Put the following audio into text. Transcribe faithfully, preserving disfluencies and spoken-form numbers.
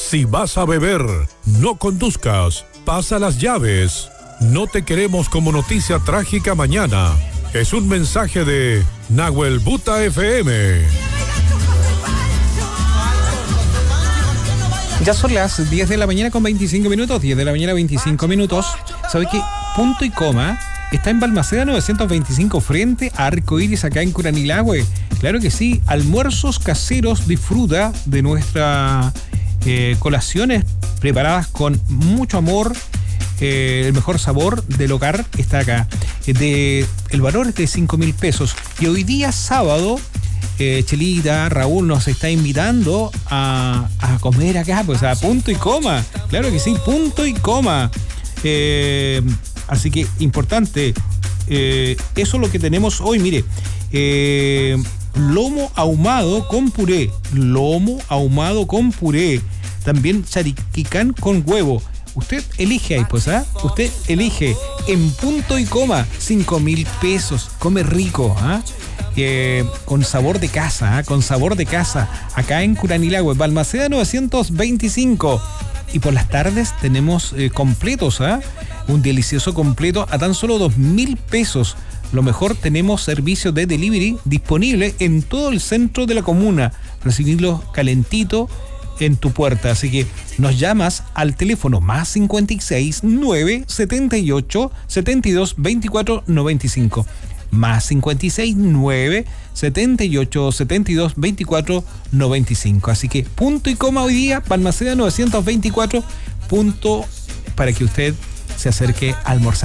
Si vas a beber, no conduzcas, pasa las llaves. No te queremos como noticia trágica mañana. Es un mensaje de Nahuel Buta F M. Ya son las diez de la mañana con veinticinco minutos, diez de la mañana veinticinco minutos. ¿Sabe qué? Punto y coma está en Balmaceda novecientos veinticinco frente a Arcoíris acá en Curanilahue. Claro que sí, almuerzos caseros, disfruta de nuestras eh, colaciones preparadas con mucho amor. Eh, el mejor sabor del hogar está acá. De, el valor es de cinco mil pesos. Y hoy día sábado, eh, Chelita, Raúl nos está invitando a, a comer acá, pues a punto y coma. Claro que sí, punto y coma. Eh, así que importante. Eh, eso es lo que tenemos hoy, mire. Eh, lomo ahumado con puré. Lomo ahumado con puré. También chariquicán con huevo. Usted elige ahí, pues, ¿ah? ¿eh? Usted elige en punto y coma, cinco mil pesos. Come rico, ¿ah? ¿eh? Con sabor de casa, ¿eh? Con sabor de casa. Acá en Curanilahue, Balmaceda novecientos veinticinco. Y por las tardes tenemos eh, completos, ¿ah? ¿eh? Un delicioso completo a tan solo dos mil pesos. Lo mejor, tenemos servicio de delivery disponible en todo el centro de la comuna. Recibirlo calentito en tu puerta, así que nos llamas al teléfono más cincuenta y seis, nueve, setenta y ocho, setenta y dos, veinticuatro, noventa y cinco, más cincuenta y seis, nueve, setenta y ocho, setenta y dos, veinticuatro, noventa y cinco. Así que punto y coma hoy día, Balmaceda novecientos veinticuatro, punto para que usted se acerque a almorzar.